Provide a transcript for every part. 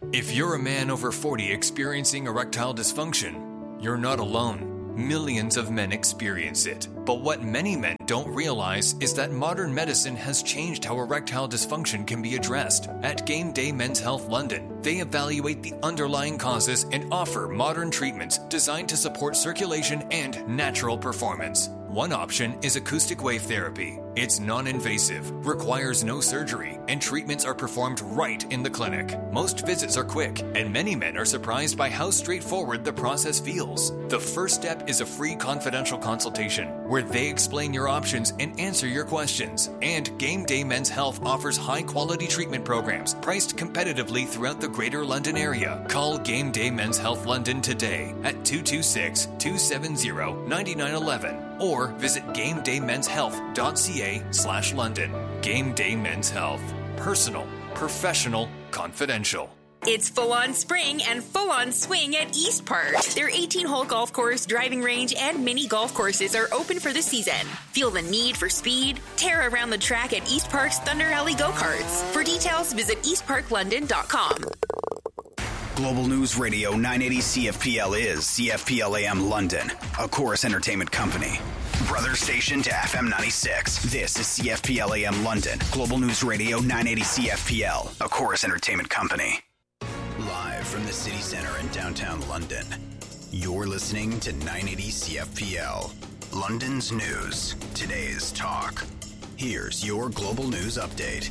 If you're a man over 40 experiencing erectile dysfunction, you're not alone. Millions of men experience it. But what many men don't realize is that modern medicine has changed how erectile dysfunction can be addressed. At Game Day Men's Health London, they evaluate the underlying causes and offer modern treatments designed to support circulation and natural performance. One option is acoustic wave therapy. It's non-invasive, requires no surgery, and treatments are performed right in the clinic. Most visits are quick, and many men are surprised by how straightforward the process feels. The first step is a free confidential consultation, where they explain your options and answer your questions. And Game Day Men's Health offers high-quality treatment programs priced competitively throughout the Greater London area. Call Game Day Men's Health London today at 226-270-9911 or visit GameDayMen'sHealth.ca/London. Game Day Men's Health. Personal, professional, confidential. It's full-on spring and full-on swing at East Park. Their 18-hole golf course, driving range, and mini golf courses are open for the season. Feel the need for speed? Tear around the track at East Park's Thunder Alley Go-Karts. For details, visit eastparklondon.com. Global News Radio 980 CFPL is CFPL AM London, a Chorus Entertainment company. Brother station to FM 96. This is CFPL AM London, Global News Radio 980 CFPL, a Chorus Entertainment company. Live from the city center in downtown London, you're listening to 980 CFPL, London's news, today's talk. Here's your Global News update.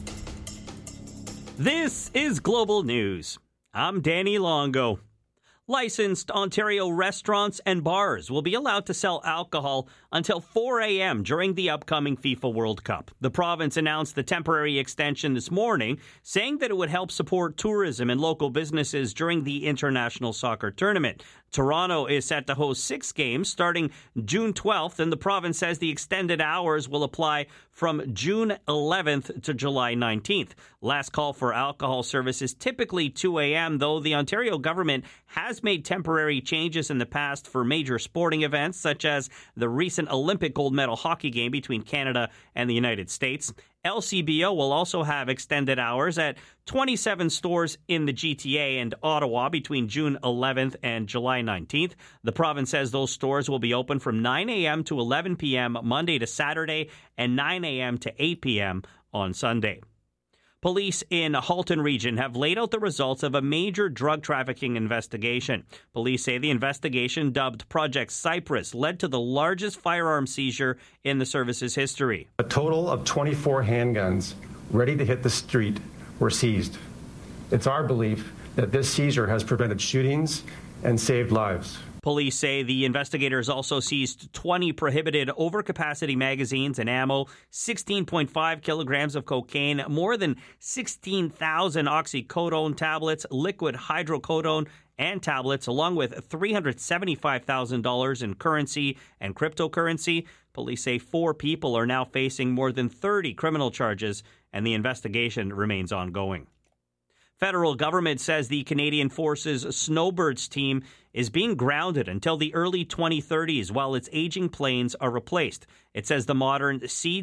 This is Global News. I'm Danny Longo. Licensed Ontario restaurants and bars will be allowed to sell alcohol until 4 a.m. during the upcoming FIFA World Cup. The province announced the temporary extension this morning, saying that it would help support tourism and local businesses during the international soccer tournament. Toronto is set to host 6 games starting June 12th, and the province says the extended hours will apply from June 11th to July 19th. Last call for alcohol service is typically 2 a.m., though the Ontario government has made temporary changes in the past for major sporting events, such as the recent Olympic gold medal hockey game between Canada and the United States. LCBO will also have extended hours at 27 stores in the GTA and Ottawa between June 11th and July 19th. The province says those stores will be open from 9 a.m. to 11 p.m. Monday to Saturday and 9 a.m. to 8 p.m. on Sunday. Police in Halton Region have laid out the results of a major drug trafficking investigation. Police say the investigation, dubbed Project Cypress, led to the largest firearm seizure in the service's history. A total of 24 handguns ready to hit the street were seized. It's our belief that this seizure has prevented shootings and saved lives. Police say the investigators also seized 20 prohibited overcapacity magazines and ammo, 16.5 kilograms of cocaine, more than 16,000 oxycodone tablets, liquid hydrocodone, and tablets, along with $375,000 in currency and cryptocurrency. Police say 4 people are now facing more than 30 criminal charges, and the investigation remains ongoing. Federal government says the Canadian Forces Snowbirds team is being grounded until the early 2030s while its aging planes are replaced. It says the modern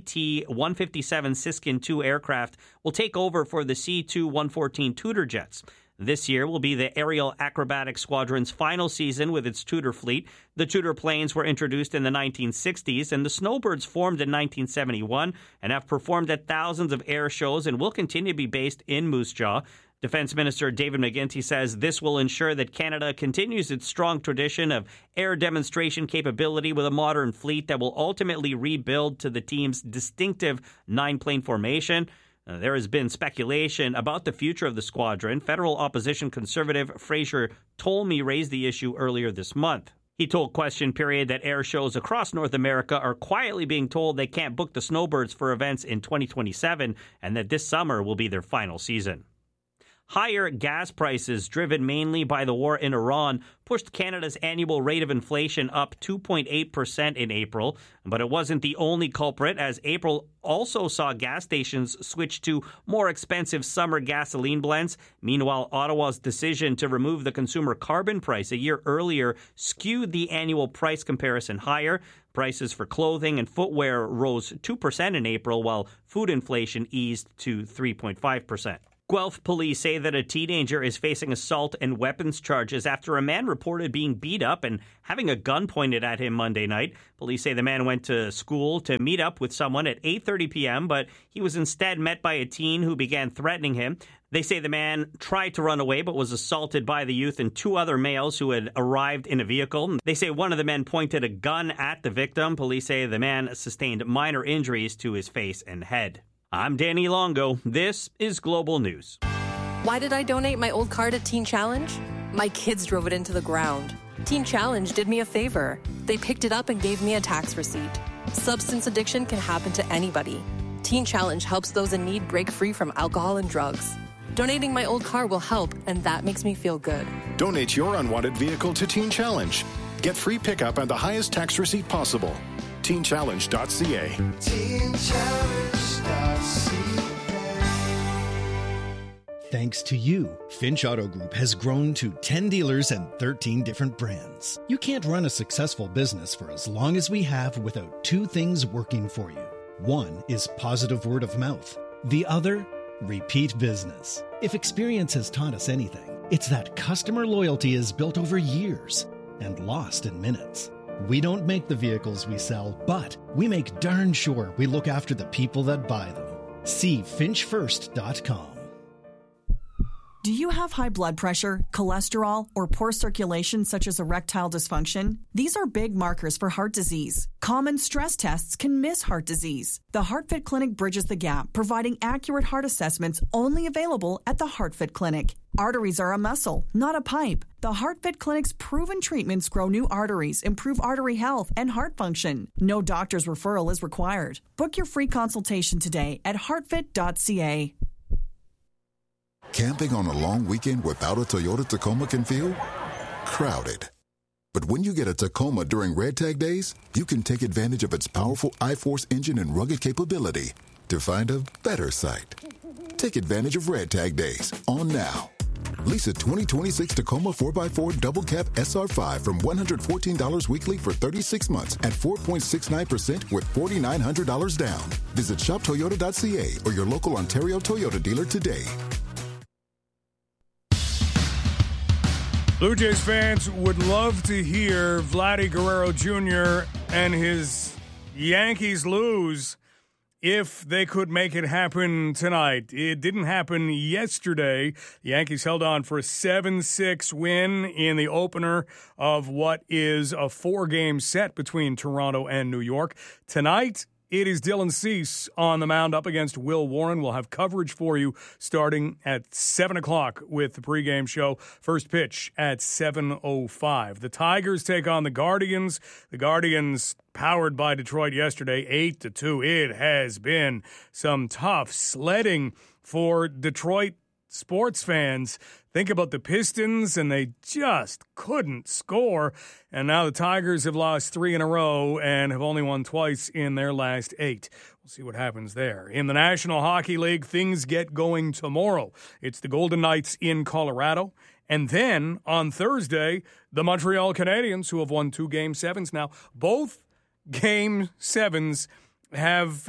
CT-157 Siskin II aircraft will take over for the C-2-114 Tudor jets. This year will be the Aerial Acrobatic Squadron's final season with its Tudor fleet. The Tudor planes were introduced in the 1960s, and the Snowbirds formed in 1971 and have performed at thousands of air shows and will continue to be based in Moose Jaw. Defense Minister David McGuinty says this will ensure that Canada continues its strong tradition of air demonstration capability with a modern fleet that will ultimately rebuild to the team's distinctive 9-plane formation. There has been speculation about the future of the squadron. Federal opposition conservative Fraser Tolmie raised the issue earlier this month. He told Question Period that air shows across North America are quietly being told they can't book the Snowbirds for events in 2027 and that this summer will be their final season. Higher gas prices, driven mainly by the war in Iran, pushed Canada's annual rate of inflation up 2.8% in April. But it wasn't the only culprit, as April also saw gas stations switch to more expensive summer gasoline blends. Meanwhile, Ottawa's decision to remove the consumer carbon price a year earlier skewed the annual price comparison higher. Prices for clothing and footwear rose 2% in April, while food inflation eased to 3.5%. Guelph police say that a teenager is facing assault and weapons charges after a man reported being beat up and having a gun pointed at him Monday night. Police say the man went to school to meet up with someone at 8:30 p.m., but he was instead met by a teen who began threatening him. They say the man tried to run away but was assaulted by the youth and two other males who had arrived in a vehicle. They say one of the men pointed a gun at the victim. Police say the man sustained minor injuries to his face and head. I'm Danny Longo. This is Global News. Why did I donate my old car to Teen Challenge? My kids drove it into the ground. Teen Challenge did me a favor. They picked it up and gave me a tax receipt. Substance addiction can happen to anybody. Teen Challenge helps those in need break free from alcohol and drugs. Donating my old car will help, and that makes me feel good. Donate your unwanted vehicle to Teen Challenge. Get free pickup and the highest tax receipt possible. TeenChallenge.ca. Thanks to you, Finch Auto Group has grown to 10 dealers and 13 different brands. You can't run a successful business for as long as we have without two things working for you. One is positive word of mouth. The other, repeat business. If experience has taught us anything, it's that customer loyalty is built over years and lost in minutes. We don't make the vehicles we sell, but we make darn sure we look after the people that buy them. See finchfirst.com. Do you have high blood pressure, cholesterol, or poor circulation such as erectile dysfunction? These are big markers for heart disease. Common stress tests can miss heart disease. The HeartFit Clinic bridges the gap, providing accurate heart assessments only available at the HeartFit Clinic. Arteries are a muscle, not a pipe. The HeartFit Clinic's proven treatments grow new arteries, improve artery health, and heart function. No doctor's referral is required. Book your free consultation today at heartfit.ca. Camping on a long weekend without a Toyota Tacoma can feel crowded. But when you get a Tacoma during Red Tag Days, you can take advantage of its powerful iForce engine and rugged capability to find a better site. Take advantage of Red Tag Days on now. Lease a 2026 Tacoma 4x4 Double Cab SR5 from $114 weekly for 36 months at 4.69% with $4,900 down. Visit shoptoyota.ca or your local Ontario Toyota dealer today. Blue Jays fans would love to hear Vladdy Guerrero Jr. and his Yankees lose if they could make it happen tonight. It didn't happen yesterday. The Yankees held on for a 7-6 win in the opener of what is a 4-game set between Toronto and New York. Tonight, it is Dylan Cease on the mound up against Will Warren. We'll have coverage for you starting at 7 o'clock with the pregame show. First pitch at 7:05. The Tigers take on the Guardians. The Guardians powered by Detroit yesterday, 8-2. It has been some tough sledding for Detroit sports fans. Think about the Pistons, and they just couldn't score. And now the Tigers have lost 3 in a row and have only won twice in their last 8. We'll see what happens there. In the National Hockey League, things get going tomorrow. It's the Golden Knights in Colorado. And then on Thursday, the Montreal Canadiens, who have won 2 Game 7s now. Both Game 7s have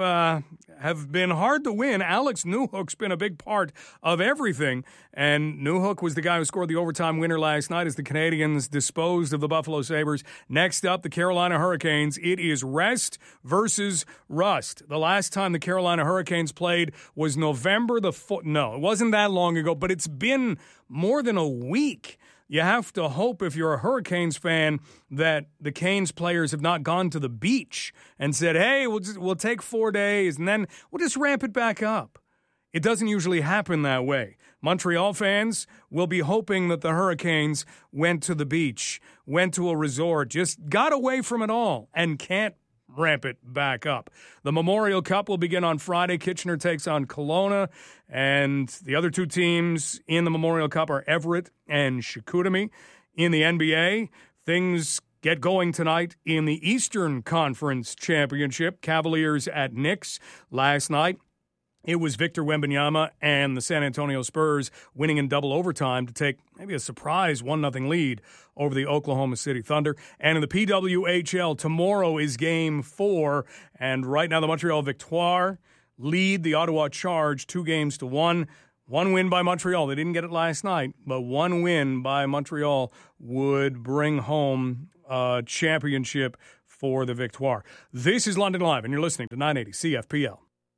been hard to win. Alex Newhook's been a big part of everything, and Newhook was the guy who scored the overtime winner last night as the Canadiens disposed of the Buffalo Sabres. Next up, the Carolina Hurricanes. It is rest versus rust. The last time the Carolina Hurricanes played was November the 4th. No, it wasn't that long ago, but it's been more than a week. You have to hope, if you're a Hurricanes fan, that the Canes players have not gone to the beach and said, hey, we'll take 4 days and then we'll just ramp it back up. It doesn't usually happen that way. Montreal fans will be hoping that the Hurricanes went to the beach, went to a resort, just got away from it all and can't ramp it back up. The Memorial Cup will begin on Friday. Kitchener takes on Kelowna, and the other 2 teams in the Memorial Cup are Everett and Chicoutimi. In the NBA, things get going tonight in the Eastern Conference Championship. Cavaliers at Knicks last night. It was Victor Wembanyama and the San Antonio Spurs winning in double overtime to take maybe a surprise 1-0 lead over the Oklahoma City Thunder. And in the PWHL, tomorrow is Game 4. And right now the Montreal Victoire lead the Ottawa Charge 2-1. One win by Montreal. They didn't get it last night, but one win by Montreal would bring home a championship for the Victoire. This is London Live, and you're listening to 980 CFPL.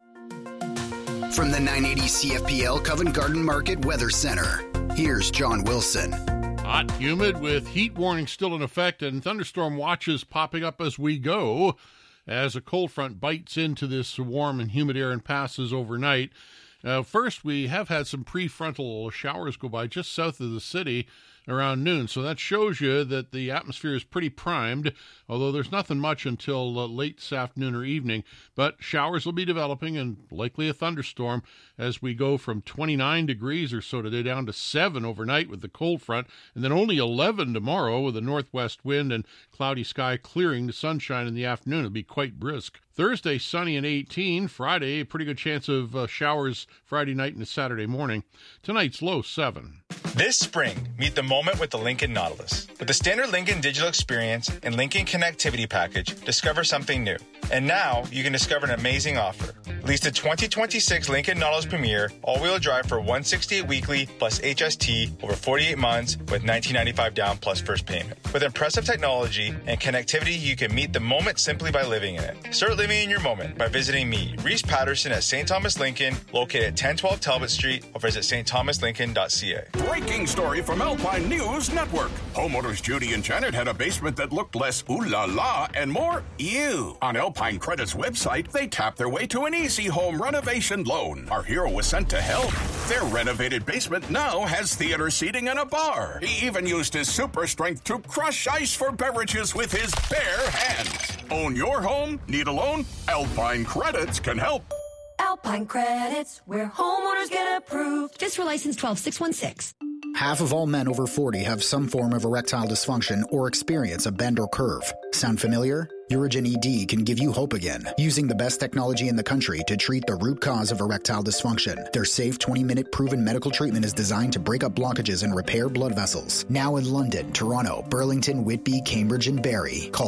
From the 980 CFPL Covent Garden Market Weather Center, here's John Wilson. Hot, humid, with heat warning still in effect and thunderstorm watches popping up as we go, as a cold front bites into this warm and humid air and passes overnight. First, we have had some prefrontal showers go by just south of the city around noon, so that shows you that the atmosphere is pretty primed, although there's nothing much until late this afternoon or evening. But showers will be developing and likely a thunderstorm as we go from 29 degrees or so today down to 7 overnight with the cold front, and then only 11 tomorrow with a northwest wind and cloudy sky clearing to sunshine in the afternoon. It'll be quite brisk. Thursday, sunny and 18. Friday, a pretty good chance of showers Friday night and Saturday morning. Tonight's low 7. This spring, meet the moment with the Lincoln Nautilus. With the standard Lincoln digital experience and Lincoln connectivity package, discover something new. And now, you can discover an amazing offer. Lease the 2026 Lincoln Nautilus Premier all-wheel drive for $168 weekly plus HST over 48 months with $19.95 down plus first payment. With impressive technology and connectivity, you can meet the moment simply by living in it. Start living in your moment by visiting me, Reese Patterson at St. Thomas Lincoln, located at 1012 Talbot Street, or visit stthomaslincoln.ca. Breaking story from Alpine News Network. Homeowners Judy and Janet had a basement that looked less ooh la la and more ew. On Alpine Credit's website, they tapped their way to an easy home renovation loan. Our hero was sent to help. Their renovated basement now has theater seating and a bar. He even used his super strength to crush ice for beverages with his bare hands. Own your home? Need a loan? Alpine Credits can help. Alpine Credits, where homeowners get approved. FSR license 12616. Half of all men over 40 have some form of erectile dysfunction or experience a bend or curve. Sound familiar? Urigen ED can give you hope again, using the best technology in the country to treat the root cause of erectile dysfunction. Their safe 20-minute proven medical treatment is designed to break up blockages and repair blood vessels. Now in London, Toronto, Burlington, Whitby, Cambridge, and Barrie. Call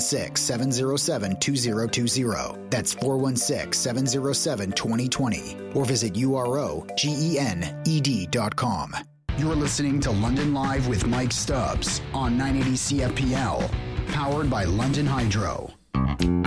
416-707-2020. That's 416-707-2020. Or visit UROGENED.com. You're listening to London Live with Mike Stubbs on 980 CFPL. Powered by London Hydro.